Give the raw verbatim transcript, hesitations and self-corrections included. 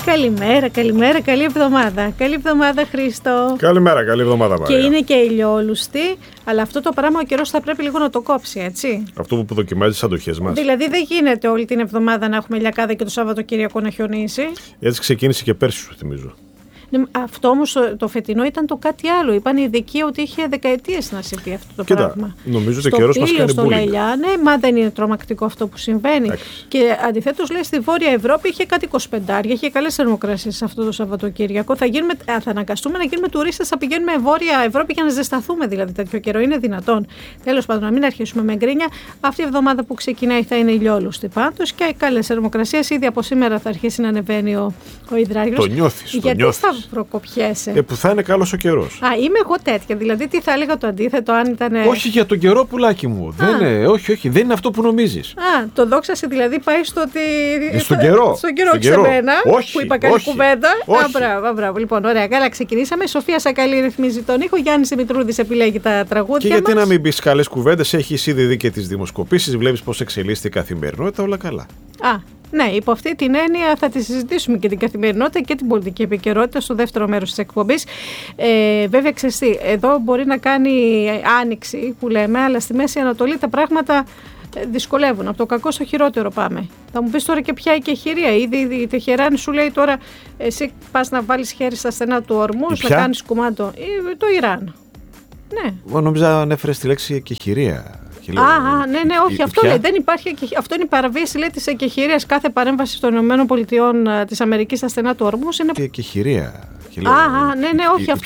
Καλημέρα, καλημέρα, καλή εβδομάδα. Καλή εβδομάδα, Χρήστο. Καλημέρα, καλή εβδομάδα, Μαρία. Και είναι και ηλιόλουστη, αλλά αυτό το πράγμα ο καιρός θα πρέπει λίγο να το κόψει, έτσι. Αυτό που δοκιμάζει τις αντοχές μας. Δηλαδή δεν γίνεται όλη την εβδομάδα να έχουμε λιακάδα και το Σαββατοκύριακο να χιονίσει. Έτσι ξεκίνησε και πέρσι, σου θυμίζω. Αυτό όμως το, το φετινό ήταν το κάτι άλλο. Είπαν οι ειδικοί ότι είχε δεκαετίες να συμβεί αυτό το Κοίτα, πράγμα. νομίζω ότι ο καιρός μας κάνει στο bullying. Λαϊλιά, ναι, μα δεν είναι τρομακτικό αυτό που συμβαίνει. Άξι. Και αντιθέτως, λέει, στη Βόρεια Ευρώπη είχε κάτι είκοσι πέντε, είχε καλές θερμοκρασίες αυτό το Σαββατοκύριακο. Θα, γίνουμε, θα αναγκαστούμε να γίνουμε τουρίστες, θα πηγαίνουμε Βόρεια Ευρώπη για να ζεσταθούμε, δηλαδή τέτοιο καιρό. Είναι δυνατόν. Τέλος πάντων, να μην αρχίσουμε με γκρίνια. Αυτή η εβδομάδα που ξεκινάει θα είναι ηλιόλουστη πάντως και καλές θερμοκρασίες. Ήδη από σήμερα θα αρχίσει να ανεβαίνει ο, ο υδράγιος. Το νιώθεις. Γιατί το νιώθεις. θα προκοπιέσαι. Ε, που θα είναι καλός ο καιρός. Α, είμαι εγώ τέτοια. Δηλαδή, τι θα έλεγα το αντίθετο, αν ήταν. Όχι για τον καιρό, πουλάκι μου. Δεν είναι, όχι, όχι, δεν είναι αυτό που νομίζεις. Α, το δόξαση δηλαδή πάει στο ότι. Ε, στον καιρό. Στον καιρό, στον όχι σε μένα. Όχι, που είπα καλή όχι, κουβέντα. όχι. Α, μπράβο, μπράβο. Λοιπόν, ωραία, καλά ξεκινήσαμε. Η Σοφία Σακαλή ρυθμίζει τον ήχο. Γιάννης Δημητρούδης επιλέγει τα τραγούδια. Και γιατί μας. να μην πεις καλές κουβέντες, έχεις ήδη δει και τις δημοσκοπήσεις, βλέπεις πώς εξελίσσεται η καθημερινότητα, όλα καλά. Α, ναι, υπό αυτή την έννοια θα τη συζητήσουμε και την καθημερινότητα και την πολιτική επικαιρότητα στο δεύτερο μέρος της εκπομπής. Ε, βέβαια, ξέρεις τι, εδώ μπορεί να κάνει άνοιξη που λέμε, αλλά στη Μέση Ανατολή τα πράγματα δυσκολεύουν. Από το κακό στο χειρότερο πάμε. Θα μου πεις τώρα και ποια η κεχηρία. Ήδη η Τεχεράνη σου λέει τώρα, εσύ πας να βάλεις χέρι στα στενά του ορμούς, να κάνεις κουμάντο. Το Ιράν. Ναι. Εγώ νόμιζα ανέφερες τη λέξη εκεχηρία. Α, α, ναι, ναι, όχι, αυτό λέει. Δεν υπάρχει, αυτό είναι η παραβίαση, λέει, της εκεχηρίας. Κάθε παρέμβαση των ΗΠΑ της Αμερικής στα στενά του ορμούς είναι. Και εκεχηρία. Α, α, ναι, ναι, όχι, αυτό